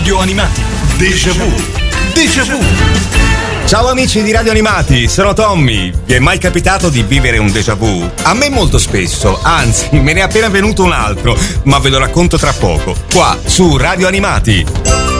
Radio Animati. Déjà vu. Déjà vu. Ciao amici di Radio Animati, sono Tommy. Vi è mai capitato di vivere un déjà vu? A me molto spesso, anzi me ne è appena venuto un altro, ma ve lo racconto tra poco, qua su Radio Animati.